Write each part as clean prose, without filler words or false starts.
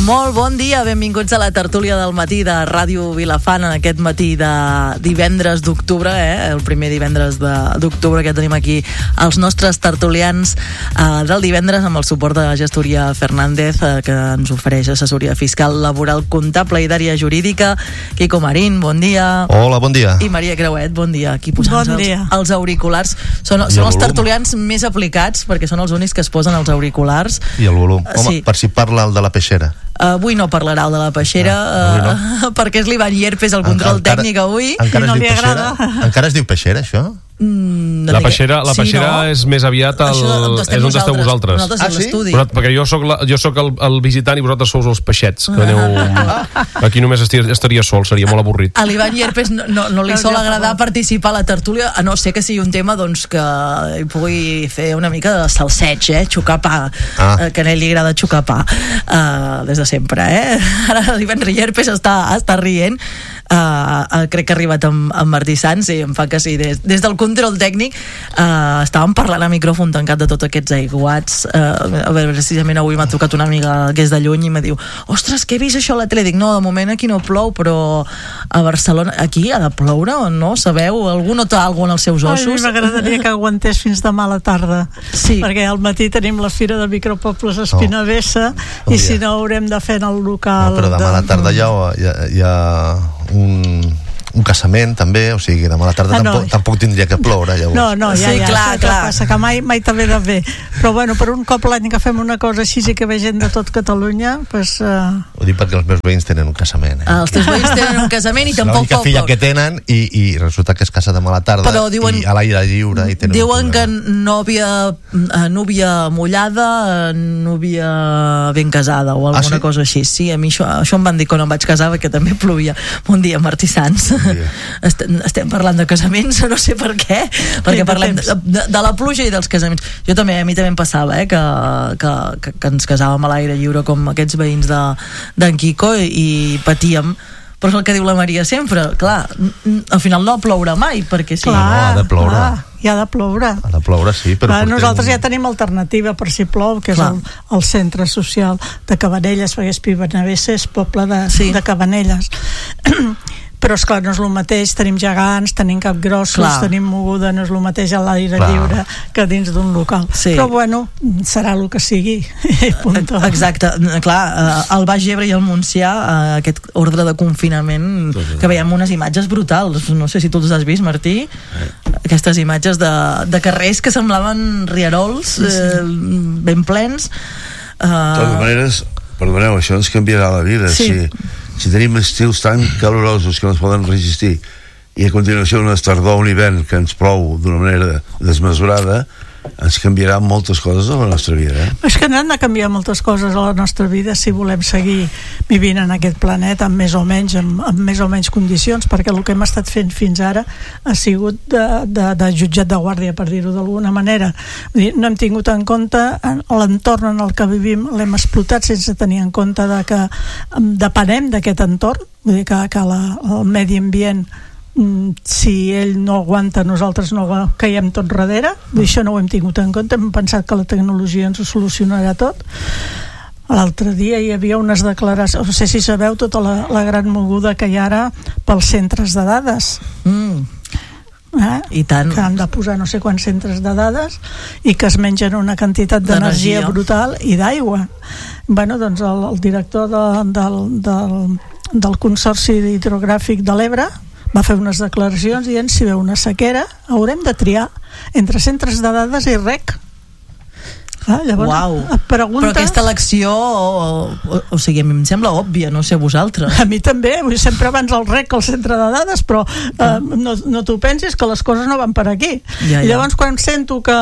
Molt bon dia, benvinguts a la tertúlia del matí de Ràdio Vilafant en aquest matí de divendres d'octubre, el primer divendres d'octubre que tenim aquí els nostres tertulians del divendres amb el suport de la gestoria Fernández que ens ofereix assessoria fiscal, laboral, comptable i d'àrea jurídica. Quico Marín, bon dia. Hola, bon dia. I Maria Creuet, bon dia. Aquí posant els auriculars. Són els tertulians més aplicats perquè són els únics que es posen els auriculars. I el volum. Home, per si parla el de la peixera. Avui no parlarà el de la peixera, perquè és l'Ivan Llerpes el control tècnic avui. Encara no li agrada. Encara es diu peixera, això? La peixera és més aviat és on esteu vosaltres. Perquè jo soc el visitant i vosaltres sou els peixets que aneu... Aquí només estaria sol, seria molt avorrit. A l'Ivan Llerpes no li sol agradar participar a la tertúlia, a no ser que sigui un tema que hi pugui fer una mica de salseig, xocar pa, que a ell li agrada xocar pa des de sempre. Ara l'Ivan Llerpes està rient. Crec que ha arribat amb Martí Sans i em fa que sí, des del control tècnic estàvem parlant a micròfon tancat de tots aquests aiguats. A veure, precisament avui m'ha trucat una amiga que és de lluny i me diu, ostres, que he vist això a la tele. Dic, no, de moment aquí no plou, però a Barcelona aquí ha de ploure o no? Sabeu? Algú nota alguna cosa en els seus ossos? A mi m'agradaria que aguantés fins demà a la tarda, perquè al matí tenim la Fira de Micropobles a Espinavessa i si no haurem de fer en el local. Però demà a la tarda hi ha un casament també, o sigui, demà a la tarda tampoc tindria que ploure, llavors. No, clar. Passa que mai també de bé. Però bueno, per un cop l'any que fem una cosa així i que ve gent de tot Catalunya, doncs... Ho dic perquè els meus veïns tenen un casament. Els teus veïns tenen un casament i tampoc l'única filla que tenen i resulta que es casa demà a la tarda i a l'aire lliure. Diuen que núvia mullada, núvia ben casada o alguna cosa així. Sí, a mi això em van dir quan em vaig casar, perquè també plovia. Bon dia, Martí Sans. Estem parlant de casaments, no sé per què, perquè parlem de la pluja i dels casaments. A mi també em passava que ens casàvem a l'aire lliure com aquests veïns d'en Quico i patíem, però és el que diu la Maria sempre, clar, al final no plourà mai, perquè sí. Ha de ploure. Hi ha de ploure. Ha de ploure, sí, però... Nosaltres ja tenim alternativa per si plou, que és el centre social de Cabanelles, perquè Espinavessa és poble de Cabanelles. Però esclar, no és el mateix, tenim gegants, tenim capgrossos, tenim moguda, no és el mateix a l'aire lliure que dins d'un local. Però bueno, serà el que sigui. Exacte, clar, al Baix Ebre i al Montsià, aquest ordre de confinament, que veiem unes imatges brutals, no sé si tu els has vist, Martí, aquestes imatges de carrers que semblaven rierols ben plens. De totes maneres, perdoneu, això ens canviarà la vida. Si tenim estius tan calorosos que no es poden resistir i a continuació una tardor o un hivern que ens plou d'una manera desmesurada, ens canviarà moltes coses a la nostra vida. És que han de canviar moltes coses a la nostra vida si volem seguir vivint en aquest planeta amb més o menys condicions, perquè el que hem estat fent fins ara ha sigut de jutjat de guàrdia, per dir-ho d'alguna manera. No hem tingut en compte l'entorn en el que vivim, l'hem explotat sense tenir en compte que depenem d'aquest entorn, vull dir que el medi ambient, si ell no aguanta, nosaltres no caiem tot darrere. Això no ho hem tingut en compte, hem pensat que la tecnologia ens ho solucionarà tot. L'altre dia hi havia unes declaracions, no sé si sabeu tota la gran moguda que hi ha ara pels centres de dades. I tant. Que han de posar no sé quants centres de dades i que es mengen una quantitat d'energia brutal i d'aigua. Bueno, doncs el director del Consorci Hidrogràfic de l'Ebre va fer unes declaracions dient si veu una sequera haurem de triar entre centres de dades i rec. Llavors, però aquesta elecció o sigui, a mi em sembla òbvia, no sé vosaltres. A mi també, sempre abans el rec que el centre de dades, però no t'ho pensis que les coses no van per aquí. I llavors quan sento que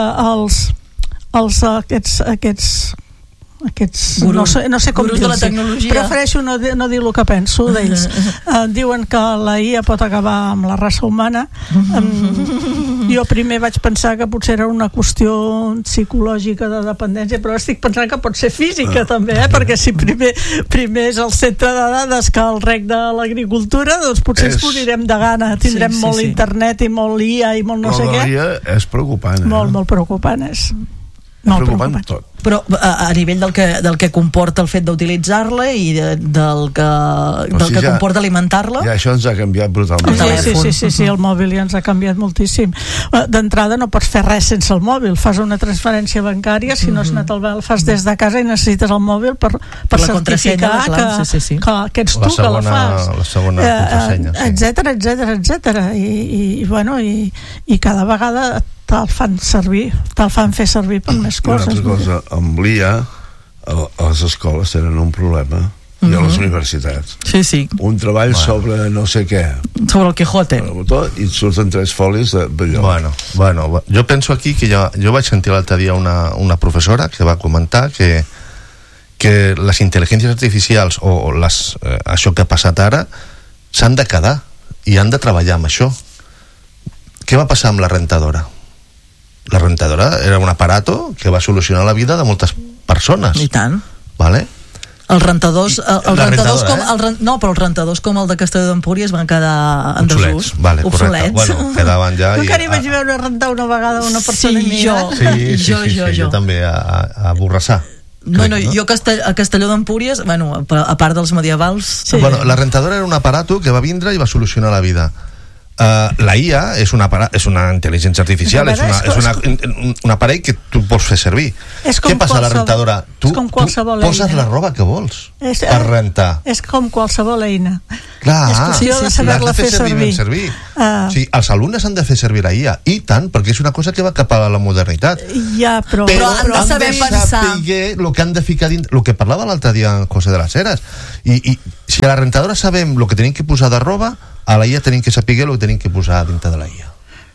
aquests gurús, no sé com dir-los, prefereixo no dir el que penso d'ells, diuen que la IA pot acabar amb la raça humana. Jo primer vaig pensar que potser era una qüestió psicològica de dependència, però estic pensant que pot ser física també, perquè si primer és el centre de dades que el rec de l'agricultura, doncs potser ens posirem de gana, tindrem molt internet i molt IA i molt no sé què. La IA és preocupant. Molt preocupant és. Preocupant tot. Però a nivell del que comporta el fet d'utilitzar-la i del que comporta alimentar-la. Ja això ens ha canviat brutalment. Sí, el mòbil ja ens ha canviat moltíssim. D'entrada no pots fer res sense el mòbil. Fas una transferència bancària, si no has anat el fas des de casa i necessites el mòbil per certificar que ets tu que la fas. La segona contrasenya. Etcètera. I cada vegada te'l fan fer servir per més coses. Una altra cosa, amb l'IA a les escoles tenen un problema i a les universitats. Sí. Un treball sobre no sé què. Sobre el Quijote. I et surten 3 folis d'allò. Bueno, jo penso aquí que jo vaig sentir l'altre dia una professora que va comentar que les intel·ligències artificials o això que ha passat ara s'han de quedar i han de treballar amb això. Què va passar amb la rentadora? La rentadora era un aparato que va solucionar la vida de moltes persones. I tant. Vale? Els rentadors però els rentadors com el de Castelló d'Empúries van quedar en desús. Obsolets. Bueno, quedaven ja... Tu que n'hi vaig veure rentar una vegada una persona immigrant? Sí, jo també a Borrassà. Jo a Castelló d'Empúries, a part dels medievals... La rentadora era un aparato que va vindre i va solucionar la vida. La IA és una intel·ligència artificial, és un aparell que tu pots fer servir. Què passa a la rentadora? Tu poses la roba que vols per rentar. És com qualsevol eina. Clar, és qüestió de saber-la fer servir. Els alumnes han de fer servir la IA, i tant, perquè és una cosa que va cap a la modernitat. Però han de saber pensar el que han de ficar dins, el que parlava l'altre dia en José de las Heras, i si a la rentadora sabem el que tenim que posar de roba, a la IA tenim que saber el que tenim que posar dintre de la IA.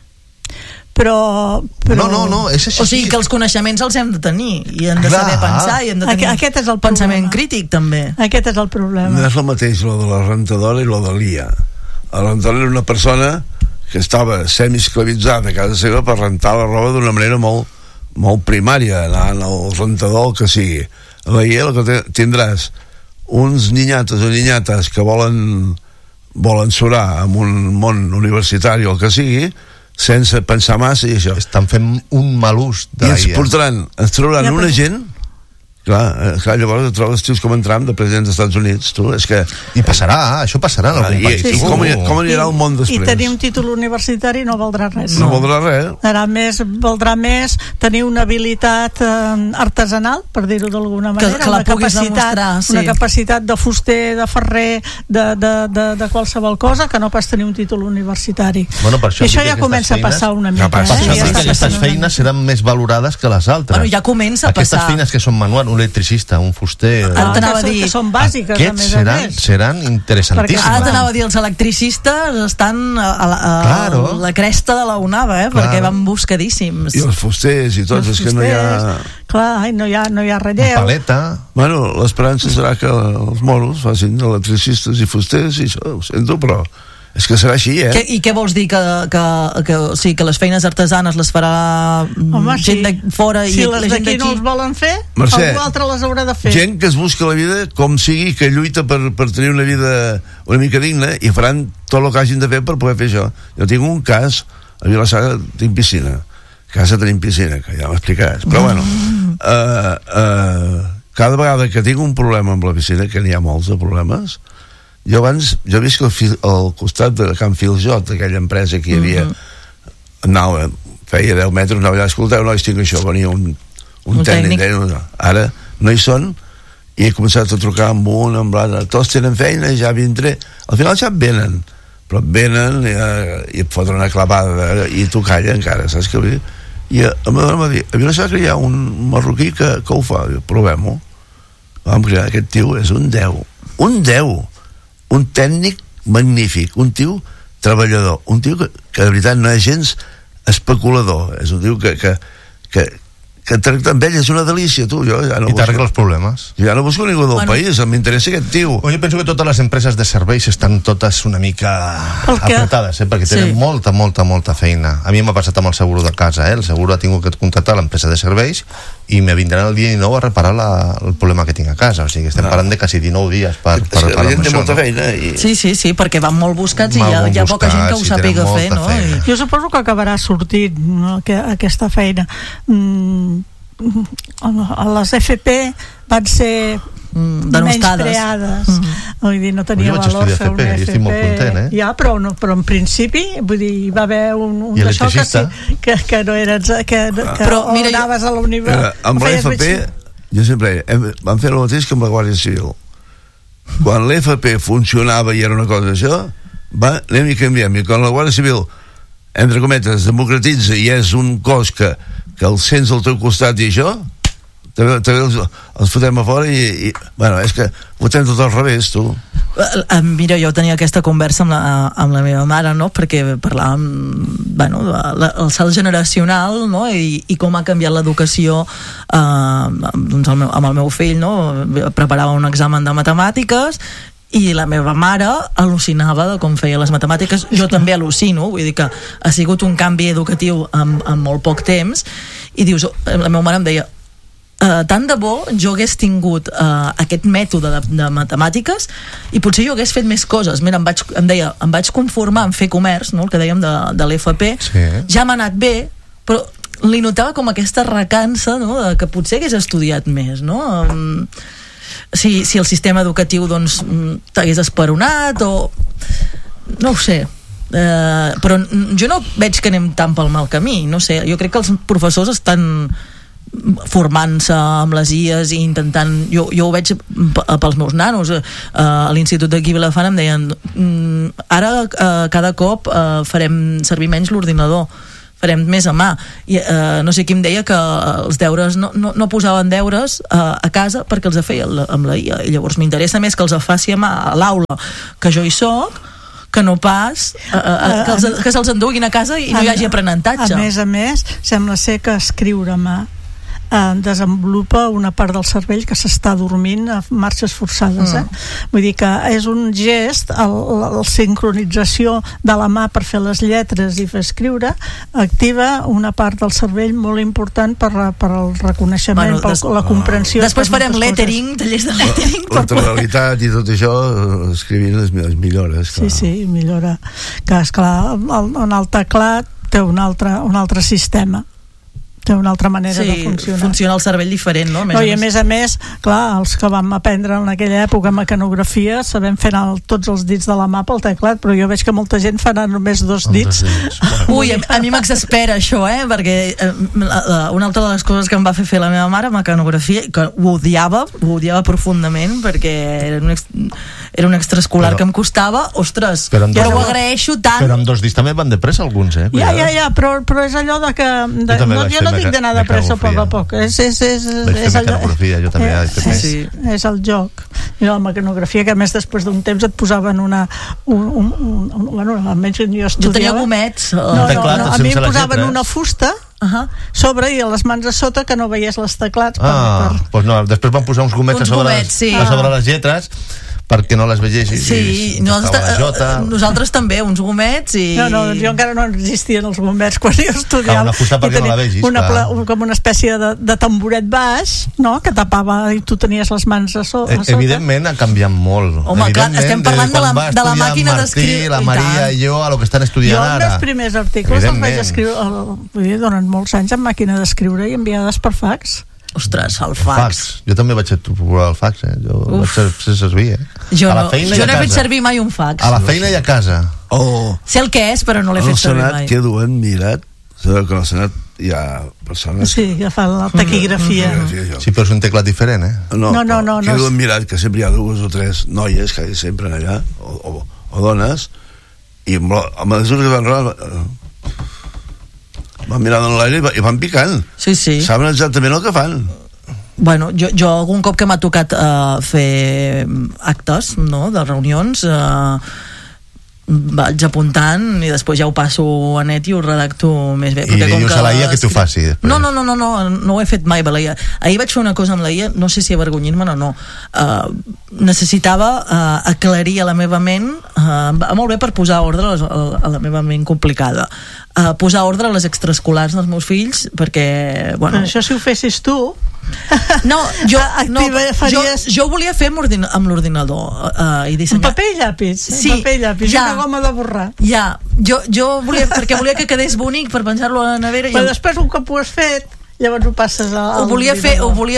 Però... No, és així. O sigui que els coneixements els hem de tenir i hem de saber pensar i hem de tenir pensament crític també. Aquest és el problema. No és el mateix lo de la rentadora i lo de l'IA. La rentadora era una persona que estava semi-esclavitzada a casa seva per rentar la roba d'una manera molt primària, anant al rentador, el que sigui. A la IA el que tindràs uns ninyates o ninyates que volen surar en un món universitari o el que sigui, sense pensar massa i això. Estan fent un mal ús de la IA. Ens trauran una gent. Clar, llavors et trobes tios com en Trump de president dels Estats Units, tu, és que... I això passarà en algun país. I com anirà el món després? I tenir un títol universitari no valdrà res. No valdrà res. Valdrà més tenir una habilitat artesanal, per dir-ho d'alguna manera, que la puguis demostrar, una capacitat de fuster, de ferrer, de qualsevol cosa, que no pas tenir un títol universitari. I això ja comença a passar una mica. Per això que aquestes feines seran més valorades que les altres. Ja comença a passar. Aquestes feines que són manuals, un electricista, un fuster... que són bàsiques, a més a més. Seran interessantíssimes. Ara t'anava a dir, els electricistes estan a la cresta de la onada, perquè van buscadíssims. I els fusters i tots, és que no hi ha... Clar, no hi ha relleu. Paleta. Bueno, l'esperança serà que els moros facin electricistes i fusters i això, ho sento, però... És que serà així, I què vols dir? Que les feines artesanes les farà gent de fora i la gent d'aquí? Si les d'aquí no els volen fer, Mercè, algú altre les haurà de fer. Gent que es busca la vida com sigui, que lluita per tenir una vida una mica digna, i faran tot el que hagin de fer per poder fer això. Jo tinc un cas, a Vilassar tinc piscina, a casa tenim piscina, que ja m'explicaràs, però bueno, cada vegada que tinc un problema amb la piscina, que n'hi ha molts de problemes, jo visc al costat de Can Filjot, aquella empresa que hi havia, feia 10 metres, anava allà, escolteu, nois, tinc això, venia un tècnic, ara no hi són, i he començat a trucar amb un, amb l'altre, tots tenen feina, ja vindré, al final ja venen, però venen i et foten una clavada i tu calla encara, saps què vull dir? I em va dir, a Vilassar que hi ha un marroquí que ho fa, provem-ho. Vam crear, aquest tio és un 10, un tècnic magnífic, un tio treballador, un tio que de veritat no és gens especulador, és un tio que tracta amb ell, és una delícia, tu. Jo ja no I t'arregla els problemes. Jo ja no busco ningú del país, m'interessa aquest tio. Jo penso que totes les empreses de serveis estan totes una mica apretades, perquè tenen molta feina. A mi m'ha passat amb el seguro de casa, el seguro ha tingut que contractar l'empresa de serveis i me vindran el dia 19 a reparar el problema que tinc a casa, o sigui, estem parlant de quasi 19 dies per reparar això. Sí, perquè van molt buscats i hi ha poca gent que ho sàpiga fer, no? Jo suposo que acabarà sortint aquesta feina. les FP van ser menys creades, vull dir, no tenia valor fer una FP. Estic molt content, ja, però en principi, vull dir, hi va haver un d'això que no eres però anaves a la universitat. Amb l'FP jo sempre vam fer el mateix que amb la Guàrdia Civil. Quan l'FP funcionava i era una cosa d'això, anem i canviem, i quan la Guàrdia Civil, entre cometes, democratitza i és un cos que el sents al teu costat i això, també els fotem a fora i bueno, és que ho tens tot al revés, tu. Mira, jo tenia aquesta conversa amb la meva mare, no? Perquè parlàvem, bueno, el salt generacional, no? I com ha canviat l'educació doncs amb el meu fill, no? Preparava un examen de matemàtiques i la meva mare al·lucinava de com feia les matemàtiques. Jo també al·lucino, vull dir que ha sigut un canvi educatiu en molt poc temps, i dius, la meva mare em deia, tant de bo jo hagués tingut aquest mètode de matemàtiques i potser jo hagués fet més coses. Mira, em deia, em vaig conformar en fer comerç, no? El que dèiem de l'FP, sí. Ja m'ha anat bé, però li notava com aquesta recança, no? De que potser hagués estudiat més, no? Si el sistema educatiu doncs t'hagués esperonat o no ho sé, però jo no veig que anem tan pel mal camí, no sé, jo crec que els professors estan formant-se amb les IAs i intentant, jo ho veig pels meus nanos, a l'Institut d'aquí a Vilafant em deien ara cada cop farem servir menys l'ordinador, farem més a mà, i no sé qui em deia que els deures no posaven deures a casa perquè els feia amb la IA, i llavors m'interessa més que els faci a mà a l'aula que jo hi soc, que no pas que se'ls enduguin a casa i no hi hagi aprenentatge. A més, sembla ser que escriure a mà desenvolupa una part del cervell que s'està dormint a marxes forçades, vull dir que és un gest, la sincronització de la mà per fer les lletres i fer escriure activa una part del cervell molt important per al reconeixement, per la comprensió. Després farem lettering, tallers de lettering, la tonalitat i tot això, escrivint es millora, esclar. Sí, millora, que esclar en el teclat té un altre sistema, té una altra manera de funcionar. Funciona el cervell diferent, no? I a més, clar, els que vam aprendre en aquella època mecanografia sabem fer tots els dits de la mà pel teclat, però jo veig que molta gent farà només 2 dits. Ui, a mi m'exaspera això, perquè una altra de les coses que em va fer la meva mare, mecanografia, que ho odiava profundament, perquè era un extraescolar que em costava, ostres, jo ho agraeixo tant. Però amb 2 dits també van de pressa alguns, Ja, però és allò de que jo no dic d'anar de pressa a poc a poc, és mecanografia, jo també és el joc, i la mecanografia, que a més després d'un temps et posaven almenys jo estudiava, jo tenia gomets, a mi em posaven una fusta sobre i a les mans a sota que no veies les teclats. Doncs no, després van posar uns gomets a sobre les lletres perquè no les veiessis. Sí, nosaltres també, uns gomets i... No, jo encara no existien els gomets quan jo estudiava. Una fusta perquè no la vegis. Com una espècie de tamboret baix, no?, que tapava i tu tenies les mans a sota. Evidentment ha canviat molt. Home, clar, estem parlant de la màquina d'escriure. La Maria i jo, a lo que estan estudiant ara. Jo els primers articles els vaig escriure, vull dir, durant molts anys en màquina d'escriure i enviades per fax. Ostres, el fax. Jo també vaig provar el fax, jo vaig fer servir, Jo no he fet servir mai un fax. A la feina i a casa. Sé el que és, però no l'he fet servir mai. Al Senat quedo admirat, sabeu que al Senat hi ha persones... Sí, que fan la taquigrafia. Sí, però és un teclat diferent, No. Quedo admirat que sempre hi ha 2 o 3 noies que sempre allà, o dones, i a mesura que van rodant... van mirant en l'aire i van picant. Sí. Saben exactament el que fan. Bueno, jo algun cop que m'ha tocat fer actes, no?, de reunions, vaig apuntant i després ja ho passo a net i ho redacto més bé. I li dius a la IA que t'ho faci després. No ho he fet mai per la IA. Ahir vaig fer una cosa amb la IA, no sé si avergonyir-me'n o no. Necessitava aclarir a la meva ment, molt bé per posar ordre a la meva ment complicada, posar ordre a les extraescolars dels meus fills, perquè... Però això si ho fessis tu... No, jo volia fer amb l'ordinador i dissenyar... Paper i llapis, una goma de borrar. Jo volia, perquè volia que quedés bonic per penjar-lo a la nevera. Però després un cop ho has fet llavors ho passes ho volia fer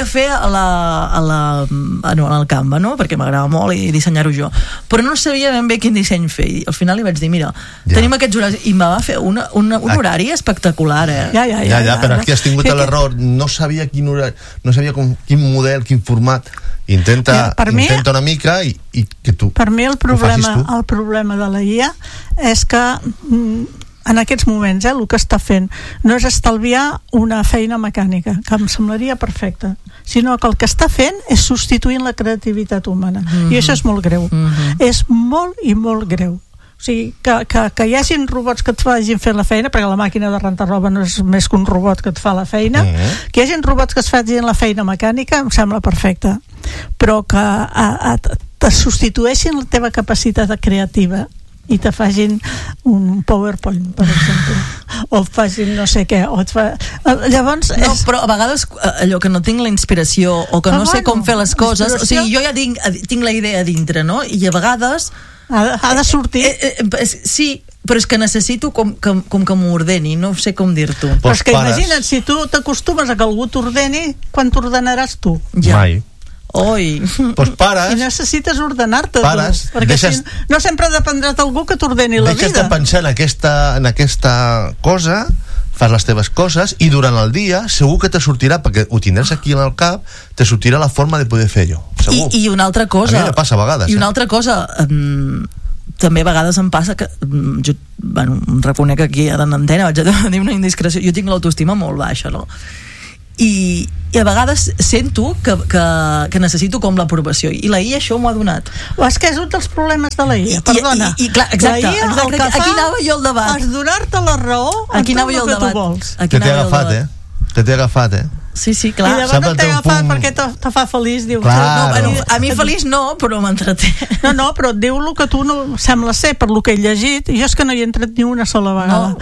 al Canva, no? Perquè m'agrada molt i dissenyar-ho jo, però no sabia ben bé quin disseny fer, i al final li vaig dir, mira, tenim aquests horaris, i me va fer un horari espectacular, ja, però aquí has tingut l'error, no sabia quin horari, no sabia quin model, quin format. Intenta una mica i que tu per mi el problema de la IA és que en aquests moments el que està fent no és estalviar una feina mecànica, que em semblaria perfecta, sinó que el que està fent és substituint la creativitat humana, i això és molt greu, és molt i molt greu. O sigui, que hi hagin robots que et facin fer la feina, perquè la màquina de rentar roba no és més que un robot que et fa la feina, que hi hagin robots que es facin la feina mecànica em sembla perfecte, però que te substitueixin la teva capacitat creativa i te facin un PowerPoint, per exemple, o et facin no sé què, llavors no, però a vegades allò que no tinc la inspiració o que no sé com fer les coses, o sigui, jo ja tinc la idea dintre, no? I a vegades ha de sortir. Sí, però és que necessito com que m'ordeni, no sé com dir-t'ho. Però és que imagina't, si tu t'acostumes a que algú t'ordeni, quan t'ordenaràs tu? Mai. Oi. Pues pares. I necessites ordenar-te tu, perquè deixes, no sempre dependrà d'algú que t'ordeni la vida. Deixes de pensar en aquesta cosa, fas les teves coses i durant el dia segur que te sortirà, perquè ho tindràs aquí en el cap, te sortirà la forma de poder fer-ho, segur. I una altra cosa, a mi me passa a vegades, i una altra cosa també a vegades em passa que jo, em reconec aquí a l'antena, vaig a dir una indiscreció, jo tinc l'autoestima molt baixa, no? I a vegades sento que necessito com l'aprovació, i la IA això m'ho ha donat. És que és un dels problemes de la IA, perdona. Clar, exacte, aquí anava jo el debat. És donar-te la raó en tot el que tu vols. Te t'he agafat, Sí, clar. I de vegades t'he agafat perquè te fa feliç, diu. No, a mi feliç no, però m'entreté. No, però et diu el que tu no sembla ser, per lo que he llegit, i jo és que no hi he entrat ni una sola vegada.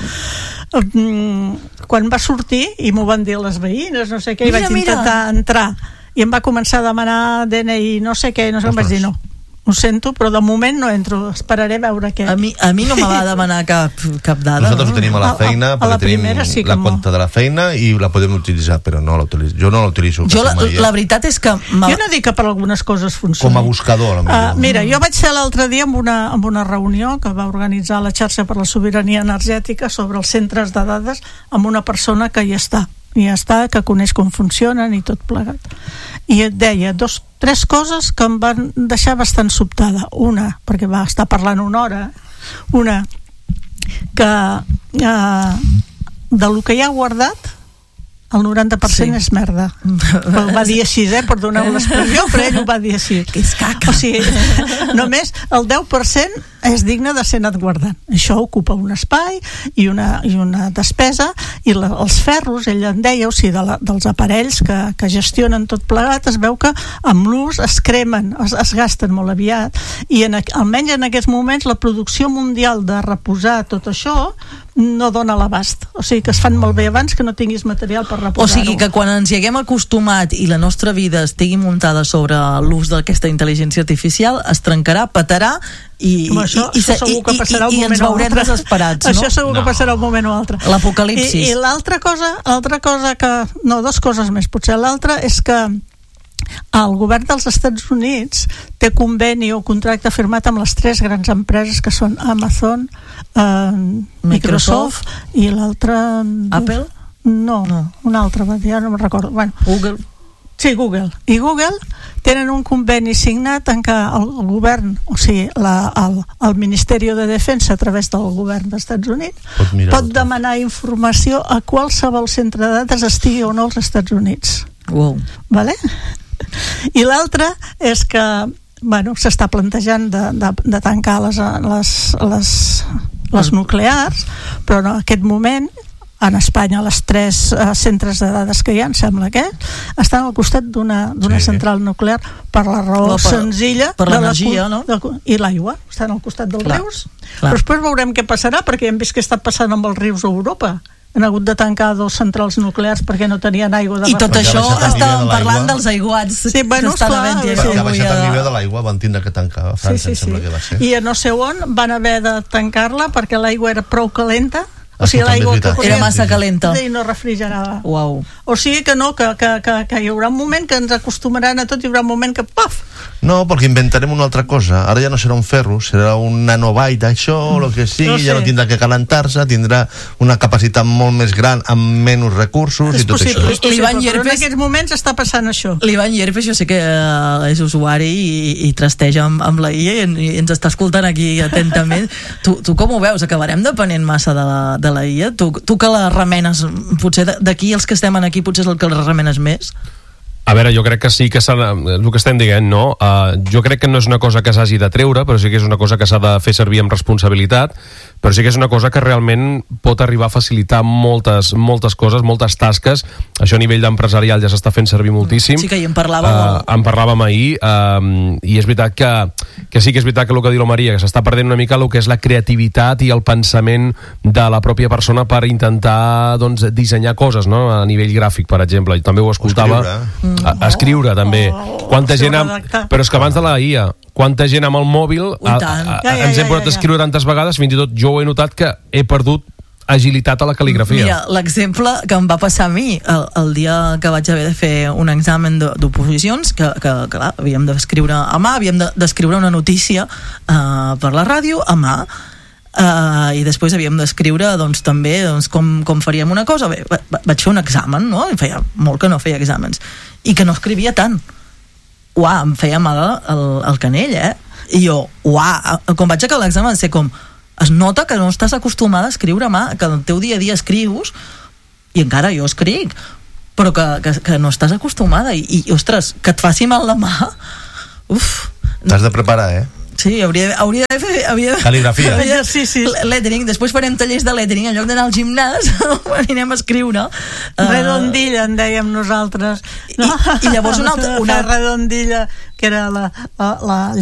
Quan va sortir i m'ho van dir les veïnes, no sé què, i vaig intentar entrar i em va començar a demanar DNI, no sé què, no sé, em vaig dir no, ho sento, però de moment no entro, esperaré a veure què. A mi no me va demanar cap dada. Nosaltres ho tenim a la feina, perquè tenim la compte de la feina i la podem utilitzar, però no la utilitzo. Jo no la utilitzo. La veritat és que jo no dic que per algunes coses funcioni. Com a buscador, mira, jo vaig ser l'altre dia amb una reunió que va organitzar la xarxa per la sobirania energètica sobre els centres de dades amb una persona que hi està, que coneix com funcionen i tot plegat, i et deia tres coses que em van deixar bastant sobtada. Una, perquè va estar parlant una hora, que de lo que hi ha guardat el 90% és merda. Ho va dir així, per donar l'expressió, però ell ho va dir així. Que és caca. O sigui, només el 10% és digne de ser anat guardant. Això ocupa un espai i una despesa, i els ferros, ell en deia, o sigui, dels aparells que gestionen tot plegat, es veu que amb l'ús es cremen, es gasten molt aviat, i almenys en aquests moments la producció mundial de reposar tot això no dona l'abast, o sigui que es fan molt bé abans que no tinguis material per reposar-ho. O sigui que quan ens hi haguem acostumat i la nostra vida estigui muntada sobre l'ús d'aquesta intel·ligència artificial, es trencarà, petarà i segur que passarà un moment ens veurem desesperats, no? Això segur que passarà un moment o altre. L'apocalipsis. I l'altra cosa que... No, dues coses més. Potser l'altra és que el govern dels Estats Units té conveni o contracte firmat amb les 3 grans empreses que són Amazon, Microsoft i l'altra... Apple? No, una altra, ja no me'n recordo. Google? Sí, Google. I Google tenen un conveni signat en què el govern, o sigui, el Ministeri de Defensa a través del govern dels Estats Units pot demanar informació a qualsevol centre de dades estigui o no als Estats Units. Wow. Vale? I l'altra és que s'està plantejant de tancar les nuclears, però en aquest moment en Espanya les 3 centres de dades que hi ha, em sembla que estan al costat d'una central nuclear per la raó senzilla per l'energia, no? I l'aigua, estan al costat dels rius. Però després veurem què passarà, perquè hem vist què està passant amb els rius a Europa. Han hagut de tancar 2 centrals nuclears perquè no tenien aigua de... I tot això estàvem parlant dels aiguats. Sí, bueno, esclar. Perquè ha baixat el nivell de l'aigua, van tindre que tancar a França, em sembla que va ser. I a no sé on van haver de tancar-la perquè l'aigua era prou calenta O sigui, l'aigua que era massa calenta i no refrigerava. Uau. O sigui que no, que hi haurà un moment que ens acostumaran a tot, hi haurà un moment que paf! No, perquè inventarem una altra cosa. Ara ja no serà un ferro, serà un nanobyte, això, el que sigui, ja no tindrà que calentar-se, tindrà una capacitat molt més gran, amb menys recursos i tot això. És possible, però en aquests moments està passant això. L'Ivan Llerpes, jo sé que és usuari i trasteja amb la IA i ens està escoltant aquí atentament. Tu com ho veus? Acabarem depenent massa de la IA? Tu que la remenes, potser d'aquí els que estem aquí potser és el que la remenes més? A veure, jo crec que sí que el que estem dient, no? Jo crec que no és una cosa que s'hagi de treure, però sí que és una cosa que s'ha de fer servir amb responsabilitat, però sí que és una cosa que realment pot arribar a facilitar moltes coses, moltes tasques. Això a nivell d'empresarial ja s'està fent servir moltíssim. Sí que hi en parlàvem. En parlàvem ahir, i és veritat que sí que és veritat que el que diu la Maria, que s'està perdent una mica el que és la creativitat i el pensament de la pròpia persona per intentar, doncs, dissenyar coses, no? A nivell gràfic, per exemple. I també ho escoltava. Escriure també. Quanta gent però és que abans de la IA, quanta gent amb el mòbil ens hem posat a escriure tantes vegades, fins i tot jo ho he notat que he perdut agilitat a la cal·ligrafia. Mira, l'exemple que em va passar a mi el dia que vaig haver de fer un examen d'oposicions, que clar, havíem d'escriure a mà, havíem d'escriure una notícia per la ràdio a mà, i després havíem d'escriure doncs, també com faríem una cosa. Bé, vaig fer un examen, no? I feia molt que no feia exàmens i que no escrivia tant. Em feia mal el canell, i jo, quan vaig acabar l'examen sé com es nota que no estàs acostumada a escriure a mà, que el teu dia a dia escrius, i encara jo escric, però que no estàs acostumada i ostres, que et faci mal la mà, t'has de preparar, Sí, hauria de fer cal·ligrafia. Sí. Lettering, després farem tallers de lettering en lloc d'anar al gimnàs, anirem a escriure. Redondilla, en dèiem nosaltres. I llavors una redondilla, que era la